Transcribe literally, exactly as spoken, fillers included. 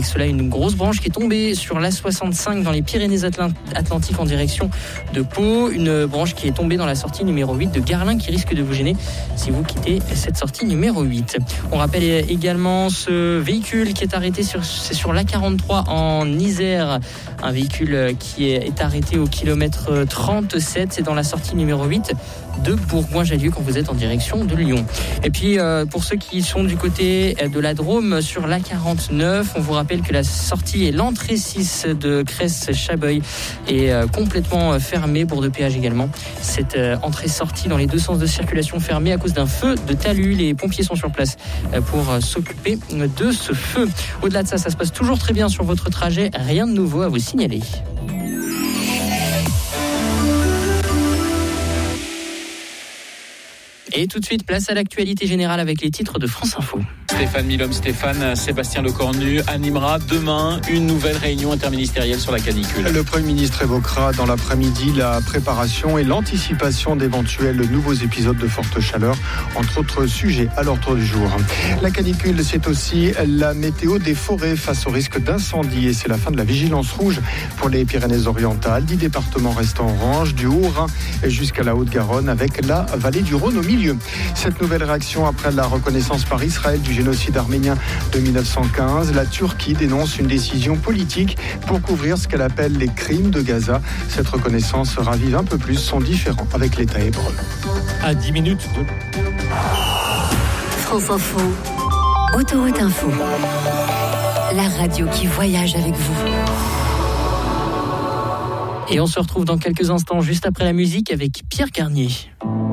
avec cela une grosse branche qui est tombée sur l'A soixante-cinq dans les Pyrénées-Atlantiques en direction de Pau. Une branche qui est tombée dans la sortie numéro huit de Garlin qui risque de vous gêner si vous quittez cette sortie numéro huit. On rappelle également ce véhicule qui est arrêté sur, c'est sur l'A quarante-trois en Isère. Un véhicule qui est arrêté au kilomètre trente-sept. C'est dans la sortie numéro huit de Bourgoin-Jallieu quand vous êtes en direction de Lyon. Et puis euh, pour ceux qui sont du côté de la Drôme sur l'A quarante-neuf, on vous rappelle que la sortie et l'entrée six de Cresse-Chabeuil est euh, complètement fermée pour de péage également. Cette euh, entrée-sortie dans les deux sens de circulation fermée à cause d'un feu de talus. Les pompiers sont sur place euh, pour euh, s'occuper de ce feu. Au-delà de ça, ça se passe toujours très bien sur votre trajet. Rien de nouveau à vous signaler. Et tout de suite, place à l'actualité générale avec les titres de France Info. Stéphane Milhomme, Stéphane, Sébastien Lecornu animera demain une nouvelle réunion interministérielle sur la canicule. Le Premier ministre évoquera dans l'après-midi la préparation et l'anticipation d'éventuels nouveaux épisodes de forte chaleur, entre autres sujets à l'ordre du jour. La canicule, c'est aussi la météo des forêts face au risque d'incendie et c'est la fin de la vigilance rouge pour les Pyrénées-Orientales. Dix départements restent en orange, du Haut-Rhin jusqu'à la Haute-Garonne avec la vallée du Rhône au milieu. Cette nouvelle réaction après la reconnaissance par Israël du génocide arménien de dix-neuf cent quinze, la Turquie dénonce une décision politique pour couvrir ce qu'elle appelle les crimes de Gaza. Cette reconnaissance ravive un peu plus son différend avec l'État hébreu. À dix minutes de... France Info, Autoroute Info, la radio qui voyage avec vous. Et on se retrouve dans quelques instants juste après la musique avec Pierre Garnier.